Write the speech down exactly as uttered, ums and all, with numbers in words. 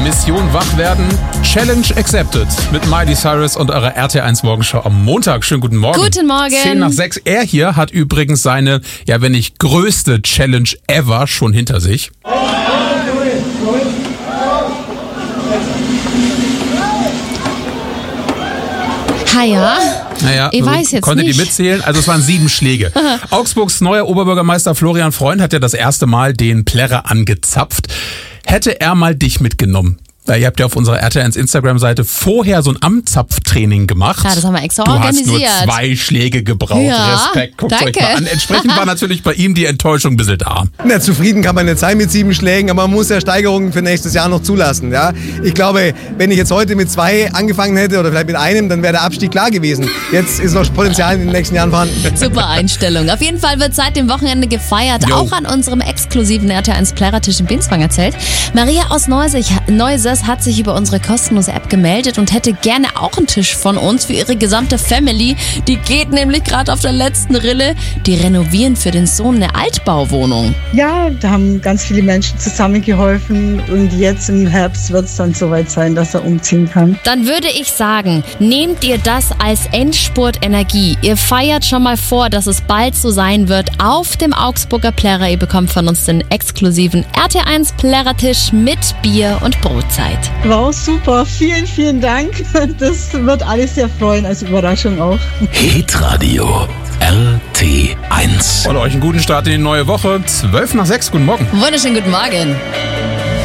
Mission wach werden. Challenge accepted. Mit Miley Cyrus und eurer R T eins Morgenshow am Montag. Schönen guten Morgen. Guten Morgen. Zehn nach sechs. Er hier hat übrigens seine, ja wenn nicht größte Challenge ever schon hinter sich. Haja. Naja, ich weiß jetzt konnte nicht. die mitzählen? Also es waren sieben Schläge. Augsburgs neuer Oberbürgermeister Florian Freund hat ja das erste Mal den Plärrer angezapft. Hätte er mal dich mitgenommen? Weil ihr habt ja auf unserer R T eins Instagram-Seite vorher so ein Amtzapftraining gemacht. Ja, das haben wir extra du organisiert. Du hast nur zwei Schläge gebraucht. Ja, Respekt, guckt danke. euch mal an. Entsprechend war natürlich bei ihm die Enttäuschung ein bisschen da. Na, zufrieden kann man nicht sein mit sieben Schlägen, aber man muss ja Steigerungen für nächstes Jahr noch zulassen. Ja? Ich glaube, wenn ich jetzt heute mit zwei angefangen hätte oder vielleicht mit einem, dann wäre der Abstieg klar gewesen. Jetzt ist noch Potenzial in den nächsten Jahren vorhanden. Super Einstellung. Auf jeden Fall wird seit dem Wochenende gefeiert, Jo. auch an unserem exklusiven R T eins Plärrertisch in Binswang erzählt. Maria aus Neuses, Neuses hat sich über unsere kostenlose App gemeldet und hätte gerne auch einen Tisch von uns für ihre gesamte Family. Die geht nämlich gerade auf der letzten Rille. Die renovieren für den Sohn eine Altbauwohnung. Ja, da haben ganz viele Menschen zusammengeholfen und jetzt im Herbst wird es dann soweit sein, dass er umziehen kann. Dann würde ich sagen, nehmt ihr das als Endspurt-Energie. Ihr feiert schon mal vor, dass es bald so sein wird auf dem Augsburger Plärrer. Ihr bekommt von uns den exklusiven R T eins Plärrertisch mit Bier und Brotzeit. Wow, super. Vielen, vielen Dank. Das wird alle sehr freuen, als Überraschung auch. Hitradio R T eins. Und euch einen guten Start in die neue Woche. Zwölf nach sechs. Guten Morgen. Wunderschönen guten Morgen.